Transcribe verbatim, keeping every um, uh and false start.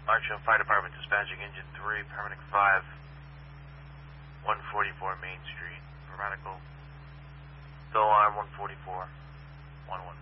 Archer Fire Department dispatching engine three, paramedic five, one forty-four Main Street. Paramedical, still alarm one forty-four, one one.